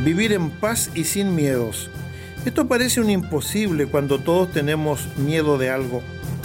vivir en paz y sin miedos. Esto parece un imposible cuando todos tenemos miedo de algo.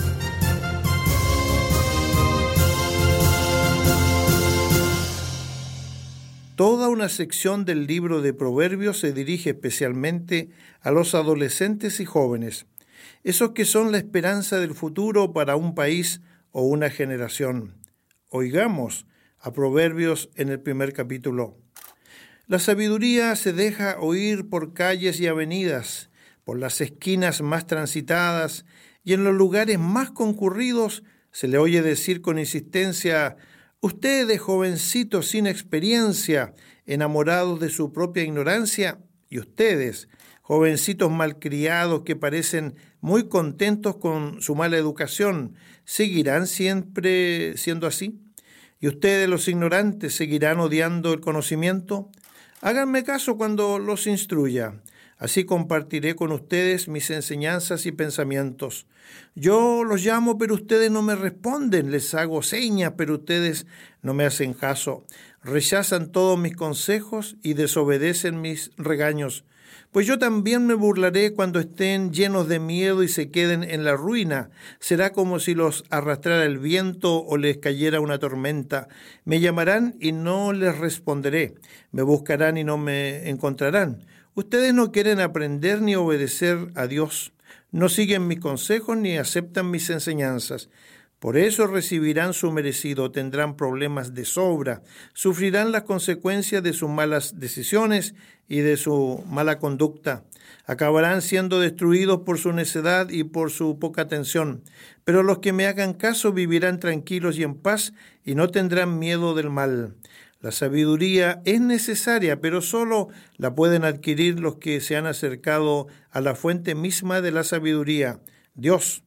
Toda una sección del libro de Proverbios se dirige especialmente a los adolescentes y jóvenes, esos que son la esperanza del futuro para un país o una generación. Oigamos a Proverbios en el primer capítulo. La sabiduría se deja oír por calles y avenidas, por las esquinas más transitadas y en los lugares más concurridos se le oye decir con insistencia: ustedes, jovencitos sin experiencia, enamorados de su propia ignorancia, y ustedes, jovencitos malcriados que parecen muy contentos con su mala educación, ¿seguirán siempre siendo así? ¿Y ustedes, los ignorantes, seguirán odiando el conocimiento? Háganme caso cuando los instruya. Así compartiré con ustedes mis enseñanzas y pensamientos. Yo los llamo, pero ustedes no me responden. Les hago señas, pero ustedes no me hacen caso. Rechazan todos mis consejos y desobedecen mis regaños. Pues yo también me burlaré cuando estén llenos de miedo y se queden en la ruina. Será como si los arrastrara el viento o les cayera una tormenta. Me llamarán y no les responderé. Me buscarán y no me encontrarán. Ustedes no quieren aprender ni obedecer a Dios. No siguen mis consejos ni aceptan mis enseñanzas. Por eso recibirán su merecido, tendrán problemas de sobra, sufrirán las consecuencias de sus malas decisiones y de su mala conducta. Acabarán siendo destruidos por su necedad y por su poca atención. Pero los que me hagan caso vivirán tranquilos y en paz y no tendrán miedo del mal. La sabiduría es necesaria, pero solo la pueden adquirir los que se han acercado a la fuente misma de la sabiduría, Dios.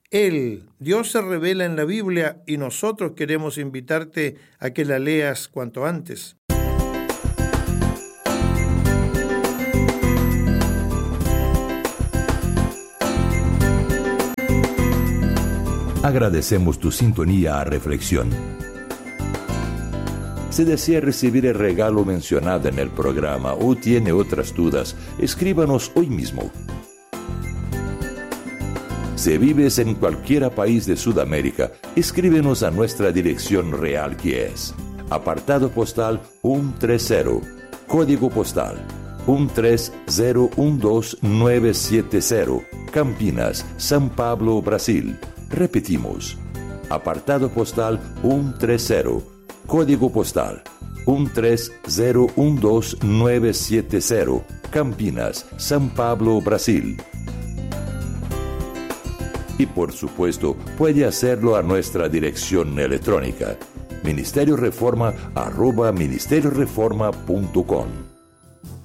Dios se revela en la Biblia y nosotros queremos invitarte a que la leas cuanto antes. Agradecemos tu sintonía a Reflexión. Si desea recibir el regalo mencionado en el programa o tiene otras dudas, escríbanos hoy mismo. Si vives en cualquier país de Sudamérica, escríbenos a nuestra dirección real, que es apartado postal 130, código postal 13012970, Campinas, São Paulo, Brasil. Repetimos, apartado postal 130, código postal 13012970, Campinas, São Paulo, Brasil. Y por supuesto, puede hacerlo a nuestra dirección electrónica, ministerioreforma@ministerioreforma.com.